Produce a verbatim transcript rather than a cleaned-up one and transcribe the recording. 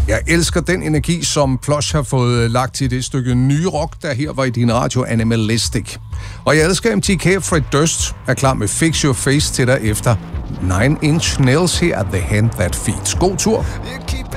Jeg elsker den energi, som Plush har fået lagt til det stykke nye rock, der her var i din radio, Animalistic. Og jeg elsker M T K. Fred Durst er klar med Fix Your Face til dig efter Nine Inch Nails her at The Hand That Feeds. God tur!